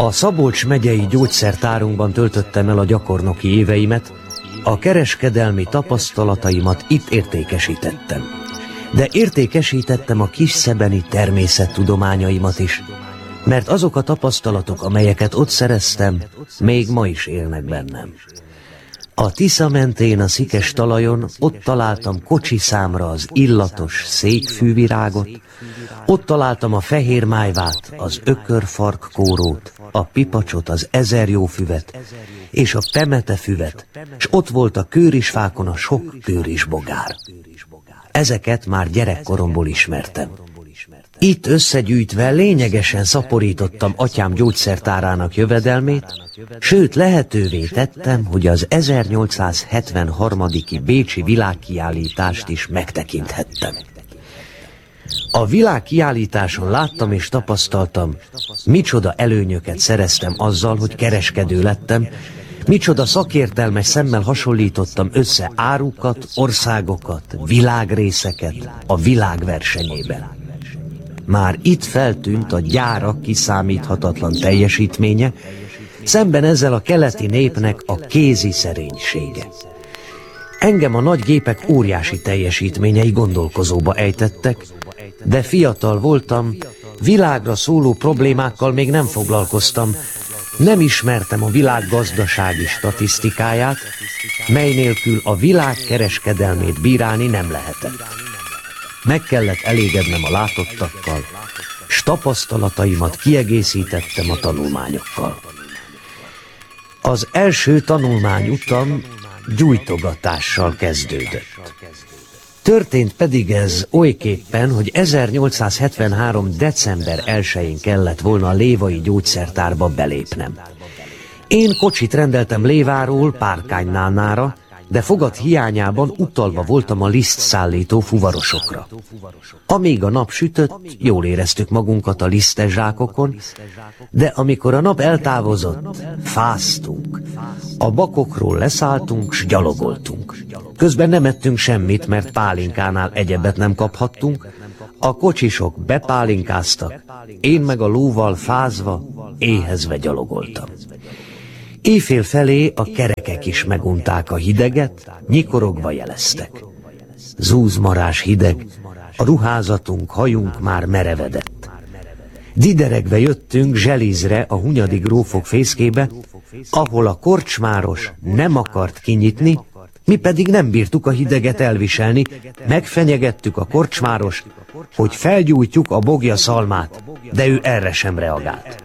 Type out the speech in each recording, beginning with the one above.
A Szabolcs megyei gyógyszertárunkban töltöttem el a gyakornoki éveimet, a kereskedelmi tapasztalataimat itt értékesítettem. De értékesítettem a kisszebeni természettudományaimat is, mert azok a tapasztalatok, amelyeket ott szereztem, még ma is élnek bennem. A Tisza mentén a szikes talajon ott találtam kocsiszámra az illatos székfűvirágot, ott találtam a fehér májvát, az ökörfarkkórót, a pipacsot, az ezerjófüvet és a pemetefüvet, s ott volt a kőrisfákon a sok kőrisbogár. Ezeket már gyerekkoromból ismertem. Itt összegyűjtve lényegesen szaporítottam atyám gyógyszertárának jövedelmét, sőt lehetővé tettem, hogy az 1873. bécsi világkiállítást is megtekinthettem. A világkiállításon láttam és tapasztaltam, micsoda előnyöket szereztem azzal, hogy kereskedő lettem, micsoda szakértelmes szemmel hasonlítottam össze árukat, országokat, világrészeket a világ versenyében. Már itt feltűnt a gyárak kiszámíthatatlan teljesítménye, szemben ezzel a keleti népnek a kézi szerénysége. Engem a nagy gépek óriási teljesítményei gondolkozóba ejtettek, de fiatal voltam, világra szóló problémákkal még nem foglalkoztam, nem ismertem a világ gazdasági statisztikáját, mely nélkül a világ kereskedelmét bírálni nem lehetett. Meg kellett elégednem a látottakkal, s tapasztalataimat kiegészítettem a tanulmányokkal. Az első tanulmányutam gyújtogatással kezdődött. Történt pedig ez olyképpen, hogy 1873. december 1-én kellett volna a lévai gyógyszertárba belépnem. Én kocsit rendeltem Léváról Párkánynálnára, de fogat hiányában utalva voltam a lisztszállító fuvarosokra. Amíg a nap sütött, jól éreztük magunkat a lisztes zsákokon, de amikor a nap eltávozott, fáztunk. A bakokról leszálltunk, s gyalogoltunk. Közben nem ettünk semmit, mert pálinkánál egyebet nem kaphattunk, a kocsisok bepálinkáztak, én meg a lóval fázva, éhezve gyalogoltam. Éjfél felé a kerekek is megunták a hideget, nyikorogva jeleztek. Zúzmarás hideg, a ruházatunk, hajunk már merevedett. Dideregve jöttünk Zselizre, a Hunyadi grófok fészkébe, ahol a korcsmáros nem akart kinyitni, mi pedig nem bírtuk a hideget elviselni, megfenyegettük a korcsmárost, hogy felgyújtjuk a bogja szalmát, de ő erre sem reagált.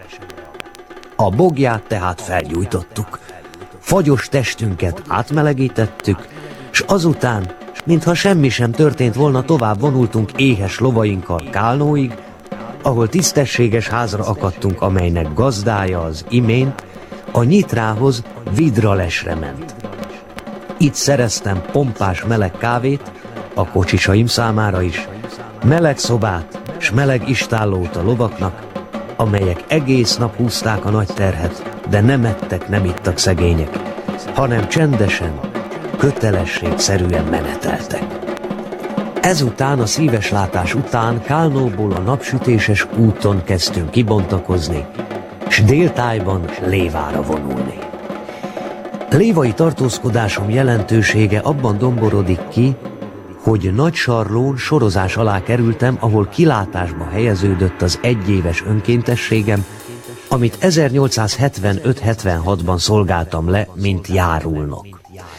A bogját tehát felgyújtottuk. Fagyos testünket átmelegítettük, s azután, mintha semmi sem történt volna, tovább vonultunk éhes lovainkkal Kálnóig, ahol tisztességes házra akadtunk, amelynek gazdája az imént a Nyitrához Vidralesre ment. Itt szereztem pompás meleg kávét, a kocsisaim számára is, meleg szobát s meleg istállót a lovaknak, amelyek egész nap húzták a nagy terhet, de nem ettek, nem ittak szegények, hanem csendesen, kötelességszerűen meneteltek. Ezután, a szíves látás után Kálnóból a napsütéses úton kezdtünk kibontakozni, s déltájban Lévára vonulni. Lévai tartózkodásom jelentősége abban domborodik ki, hogy Nagysarlón sorozás alá kerültem, ahol kilátásba helyeződött az egyéves önkéntességem, amit 1875-76-ban szolgáltam le, mint járulnok.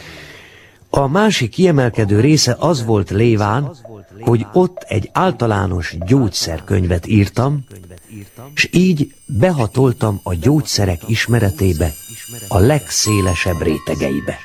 A másik kiemelkedő része az volt Léván, hogy ott egy általános gyógyszerkönyvet írtam, s így behatoltam a gyógyszerek ismeretébe, a legszélesebb rétegeibe.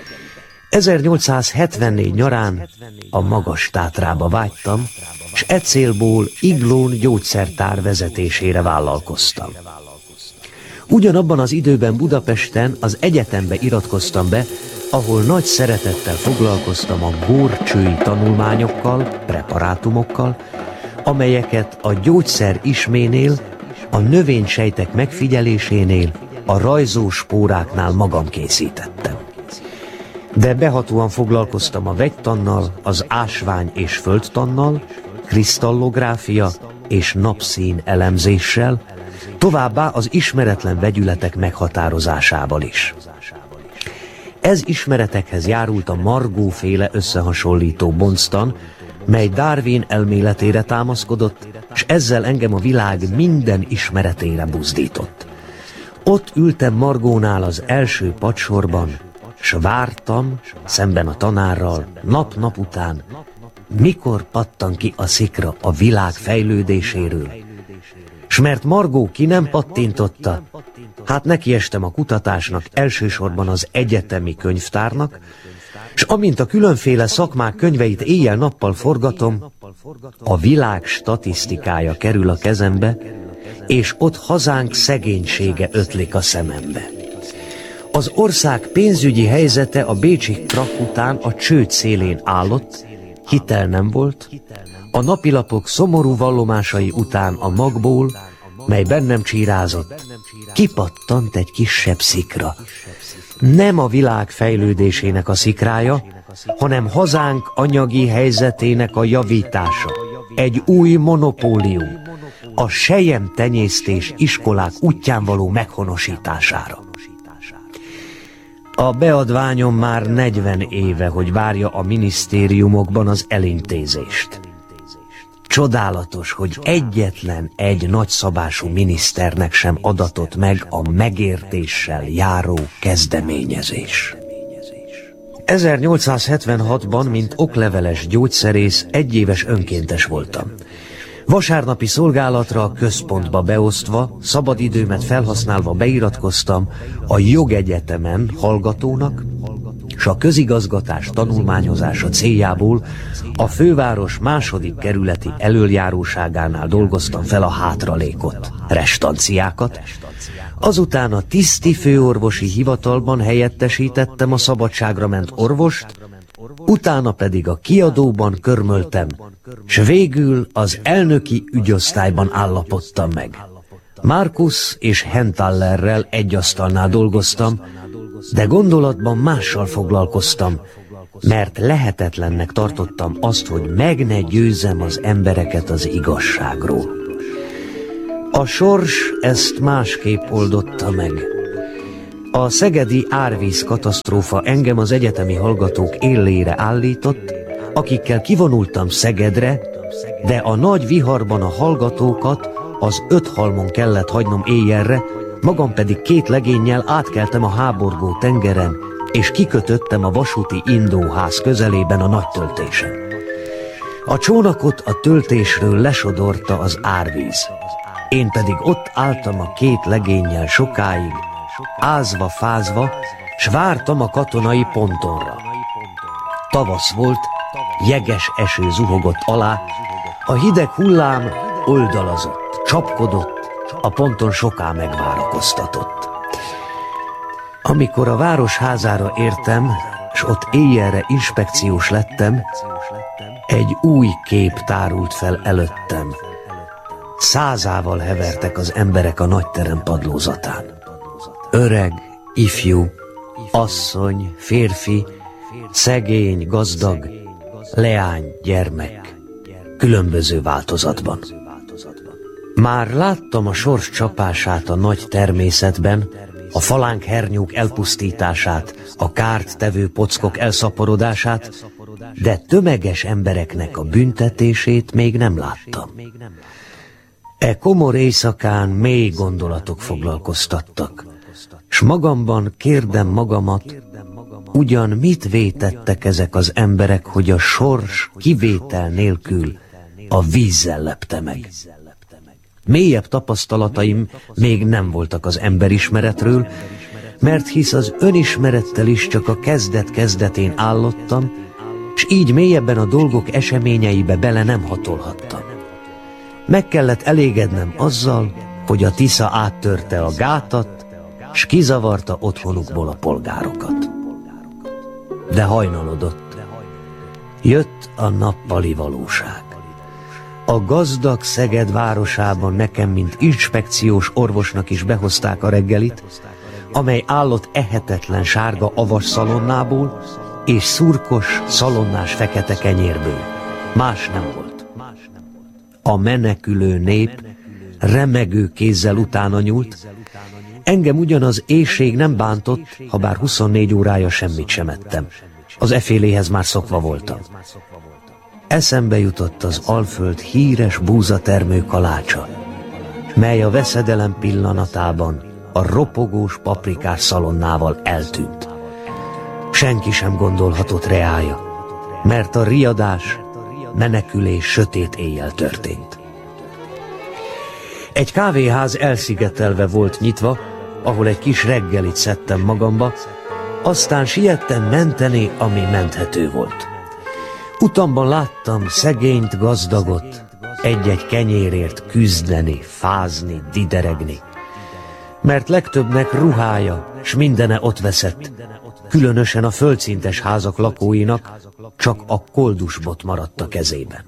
1874 nyarán a Magas-Tátrába vágytam, s e célból Iglón gyógyszertár vezetésére vállalkoztam. Ugyanabban az időben Budapesten az egyetembe iratkoztam be, ahol nagy szeretettel foglalkoztam a górcsői tanulmányokkal, preparátumokkal, amelyeket a gyógyszer isménél, a növénysejtek megfigyelésénél, a rajzóspóráknál magam készítettem. De behatóan foglalkoztam a vegytannal, az ásvány- és földtannal, krisztallográfia és napszín elemzéssel, továbbá az ismeretlen vegyületek meghatározásával is. Ez ismeretekhez járult a Margó-féle összehasonlító bonctan, mely Darwin elméletére támaszkodott, és ezzel engem a világ minden ismeretére buzdított. Ott ültem Margónál az első padsorban, s vártam, szemben a tanárral, nap-nap után, mikor pattan ki a szikra a világ fejlődéséről. S mert Margó ki nem pattintotta, hát nekiestem a kutatásnak, elsősorban az egyetemi könyvtárnak, s amint a különféle szakmák könyveit éjjel-nappal forgatom, a világ statisztikája kerül a kezembe, és ott hazánk szegénysége ötlik a szemembe. Az ország pénzügyi helyzete a bécsi krakk után a csőd szélén állott, hitel nem volt, a napilapok szomorú vallomásai után a magból, mely bennem csírázott, kipattant egy kisebb szikra. Nem a világ fejlődésének a szikrája, hanem hazánk anyagi helyzetének a javítása. Egy új monopólium, a selyemtenyésztés iskolák útján való meghonosítására. A beadványom már 40 éve, hogy várja a minisztériumokban az elintézést. Csodálatos, hogy egyetlen egy nagyszabású miniszternek sem adatott meg a megértéssel járó kezdeményezés. 1876-ban, mint okleveles gyógyszerész, egyéves önkéntes voltam. Vasárnapi szolgálatra a központba beosztva, szabadidőmet felhasználva beiratkoztam a jogegyetemen hallgatónak, s a közigazgatás tanulmányozása céljából a főváros második kerületi elöljáróságánál dolgoztam fel a hátralékot, restanciákat, azután a tiszti főorvosi hivatalban helyettesítettem a szabadságra ment orvost, utána pedig a kiadóban körmöltem, s végül az elnöki ügyosztályban állapodtam meg. Markus és Hentallerrel egy asztalnál dolgoztam, de gondolatban mással foglalkoztam, mert lehetetlennek tartottam azt, hogy meg ne győzzem az embereket az igazságról. A sors ezt másképp oldotta meg. A szegedi árvíz katasztrófa engem az egyetemi hallgatók élére állított, akikkel kivonultam Szegedre, de a nagy viharban a hallgatókat az 5 halmon kellett hagynom éjjelre, magam pedig 2 legénnyel átkeltem a háborgó tengeren, és kikötöttem a vasúti indóház közelében a nagy töltésen. A csónakot a töltésről lesodorta az árvíz. Én pedig ott álltam a 2 legénnyel sokáig, ázva-fázva, s vártam a katonai pontonra. Tavasz volt, jeges eső zuhogott alá, a hideg hullám oldalazott, csapkodott, a ponton soká megvárakoztatott. Amikor a városházára értem, s ott éjjelre inspekciós lettem, egy új kép tárult fel előttem. 100-ával hevertek az emberek a nagyterem padlózatán. Öreg, ifjú, asszony, férfi, szegény, gazdag, leány, gyermek, különböző változatban. Már láttam a sors csapását a nagy természetben, a falánk hernyók elpusztítását, a kárt tevő pockok elszaporodását, de tömeges embereknek a büntetését még nem láttam. E komor éjszakán mély gondolatok foglalkoztattak, s magamban kérdem magamat, ugyan mit vétettek ezek az emberek, hogy a sors kivétel nélkül a vízzel lepte meg. Mélyebb tapasztalataim még nem voltak az emberismeretről, mert hisz az önismerettel is csak a kezdet-kezdetén állottam, s így mélyebben a dolgok eseményeibe bele nem hatolhattam. Meg kellett elégednem azzal, hogy a Tisza áttörte a gátat, s kizavarta otthonukból a polgárokat. De hajnalodott. Jött a nappali valóság. A gazdag Szeged városában nekem, mint inspekciós orvosnak is behozták a reggelit, amely állott ehetetlen sárga avas szalonnából és szurkos, szalonnás fekete kenyérből. Más nem volt. A menekülő nép remegő kézzel utána nyúlt. Engem ugyan az éhség nem bántott, ha bár 24 órája semmit sem ettem. Az eféléhez már szokva voltam. Eszembe jutott az Alföld híres búzatermő kalácsa, mely a veszedelem pillanatában a ropogós paprikás szalonnával eltűnt. Senki sem gondolhatott reája, mert a riadás, menekülés sötét éjjel történt. Egy kávéház elszigetelve volt nyitva, ahol egy kis reggelit szedtem magamba, aztán siettem menteni, ami menthető volt. Utamban láttam szegényt, gazdagot, egy-egy kenyérért küzdeni, fázni, dideregni. Mert legtöbbnek ruhája, s mindene ott veszett, különösen a földszintes házak lakóinak csak a koldusbot maradt a kezében.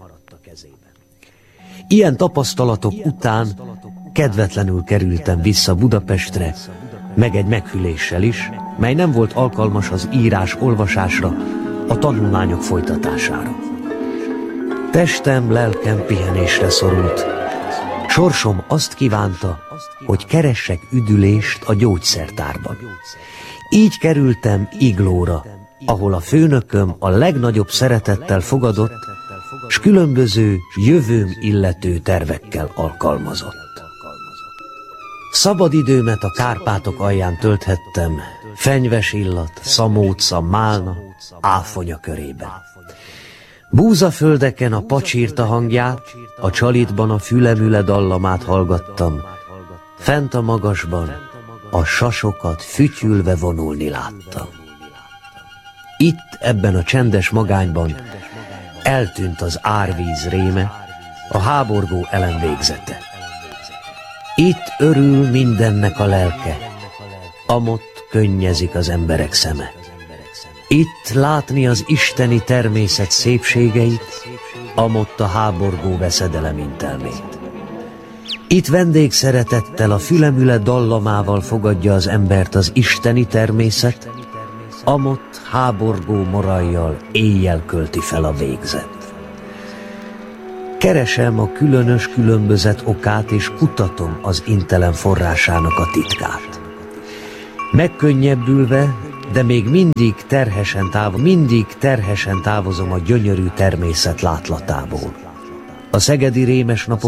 Ilyen tapasztalatok után kedvetlenül kerültem vissza Budapestre, meg egy meghűléssel is, mely nem volt alkalmas az írás-olvasásra, a tanulmányok folytatására. Testem, lelkem pihenésre szorult. Sorsom azt kívánta, hogy keressek üdülést a gyógyszertárban. Így kerültem Iglóra, ahol a főnököm a legnagyobb szeretettel fogadott, s különböző jövőm illető tervekkel alkalmazott. Szabadidőmet a Kárpátok alján tölthettem, fenyves illat, szamóca, málna, áfonya körében. Búzaföldeken a pacsírta hangját, a csalitban a fülemüle dallamát hallgattam, fent a magasban a sasokat fütyülve vonulni láttam. Itt, ebben a csendes magányban eltűnt az árvíz réme, a háborgó elem végzete. Itt örül mindennek a lelke, amott könnyezik az emberek szeme. Itt látni az isteni természet szépségeit, amott a háborgó veszedelem intelmét. Itt vendégszeretettel a fülemüle dallamával fogadja az embert az isteni természet, amott háborgó morajjal éjjel költi fel a végzet. Keresem a különös különbözet okát, és kutatom az intelem forrásának a titkát. Megkönnyebbülve, de még mindig terhesen távozom a gyönyörű természet látlatából. A szegedi rémes napok